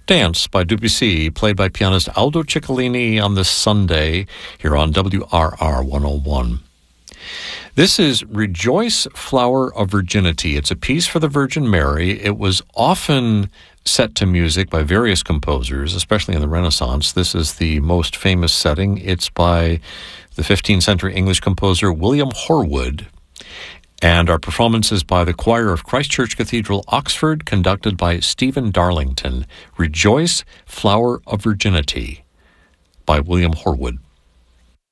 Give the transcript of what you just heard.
Dance by Debussy, played by pianist Aldo Ciccolini on this Sunday here on WRR 101. This is Rejoice, Flower of Virginity. It's a piece for the Virgin Mary. It was often set to music by various composers, especially in the Renaissance. This is the most famous setting. It's by the 15th century English composer William Horwood. And our performance is by the choir of Christ Church Cathedral, Oxford, conducted by Stephen Darlington. Rejoice, Flower of Virginity by William Horwood.